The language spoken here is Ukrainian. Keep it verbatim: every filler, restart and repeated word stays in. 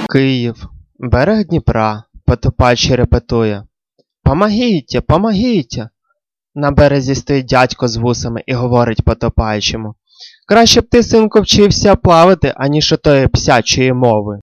Київ, берег Дніпра, Потопач репетує: «Помогіть, помогіть!» На березі стоїть дядько з вусами і говорить Потопаючому: «Краще б ти, синку, вчився плавати, аніж отої псячої мови».